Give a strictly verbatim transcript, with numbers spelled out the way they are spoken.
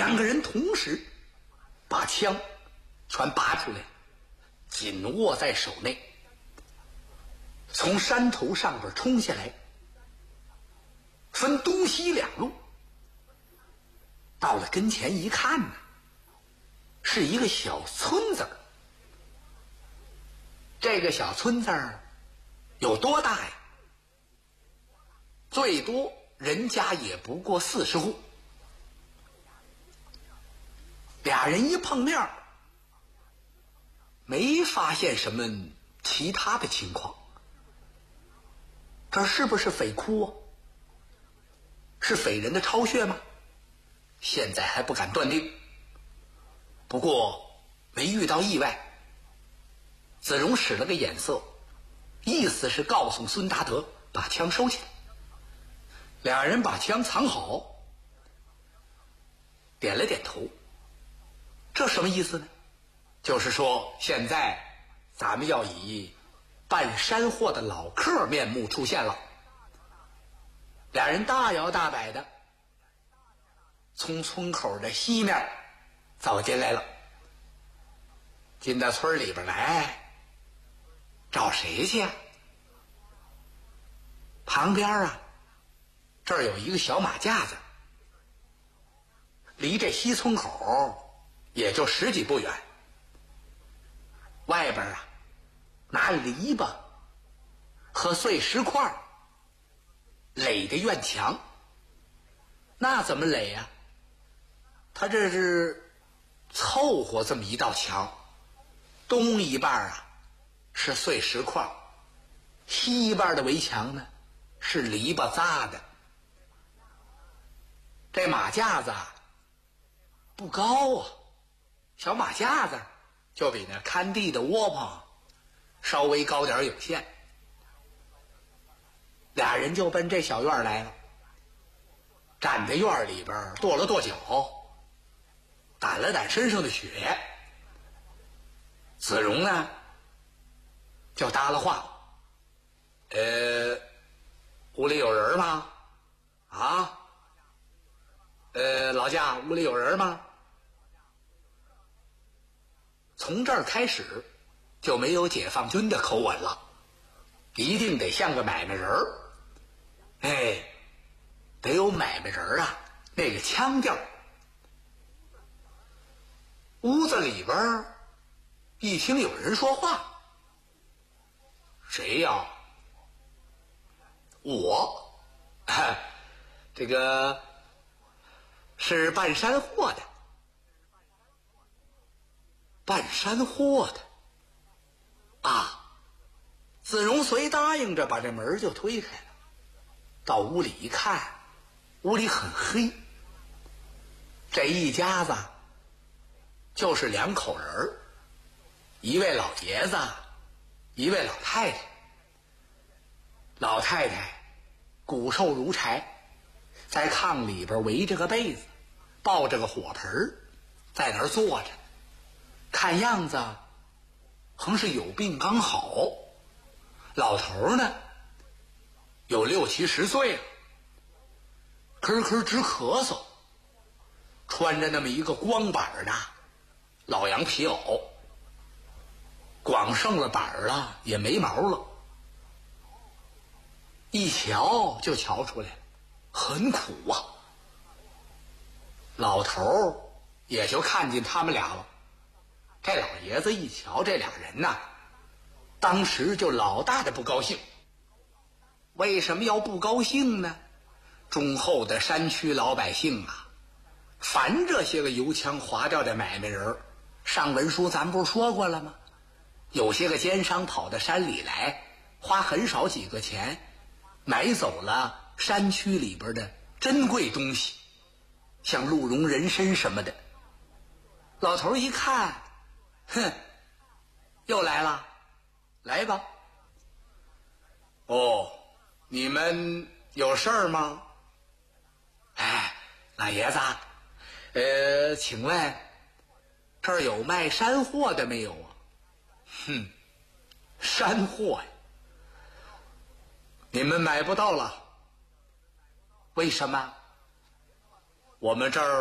两个人同时把枪全拔出来，紧握在手内，从山头上边冲下来，分东西两路。到了跟前一看呢，是一个小村子。这个小村子有多大呀？最多人家也不过四十户。俩人一碰面，没发现什么其他的情况。这是不是匪窟啊？是匪人的巢穴吗？现在还不敢断定。不过没遇到意外。子荣使了个眼色，意思是告诉孙达德把枪收起来。俩人把枪藏好，点了点头。这什么意思呢？就是说现在咱们要以办山货的老客面目出现了。俩人大摇大摆的从村口的西面走进来了。进到村里边来，找谁去啊？旁边啊，这儿有一个小马架子，离这西村口也就十几步远。外边啊，拿篱笆和碎石块垒的院墙。那怎么垒呀？他这是凑合这么一道墙，东一半啊是碎石块，西一半的围墙呢是篱笆扎的。这马架子啊不高啊，小马架子就比那看地的窝棚稍微高点有限。俩人就奔这小院来了，站在院里边跺了跺脚，掸了掸身上的血。子荣呢就搭了话，呃，屋里有人吗？啊，呃，老家屋里有人吗？从这儿开始就没有解放军的口吻了，一定得像个买卖人儿。哎，得有买卖人啊那个腔调。屋子里边一听有人说话，谁呀？我，这个是办山货的。办山货的啊！子荣随答应着把这门就推开了，到屋里一看，屋里很黑。这一家子就是两口人，一位老爷子，一位老太太。老太太骨瘦如柴，在炕里边围着个被子，抱着个火盆，在那儿坐着，看样子横是有病刚好。老头呢有六七十岁了，咳咳直咳嗽，穿着那么一个光板的老羊皮袄，光剩了板了也没毛了，一瞧就瞧出来了，很苦啊。老头也就看见他们俩了。这老爷子一瞧这俩人呐，当时就老大的不高兴。为什么要不高兴呢？忠厚的山区老百姓啊，烦这些个油腔滑调的买卖人。上文书咱不是说过了吗？有些个奸商跑到山里来，花很少几个钱买走了山区里边的珍贵东西，像鹿茸人参什么的。老头一看，哼，又来了，来吧。哦，你们有事儿吗？哎，老爷子，呃，请问这儿有卖山货的没有啊？哼，山货呀，你们买不到了。为什么？我们这儿